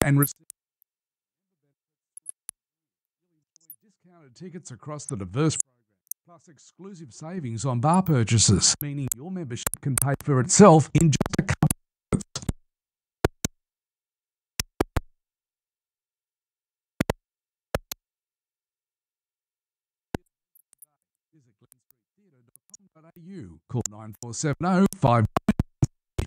and receive discounted tickets across the diverse program, plus exclusive savings on bar purchases, meaning your membership can pay for itself in just a couple of minutes. Visit glenstreettheatre.com.au, call 9470 5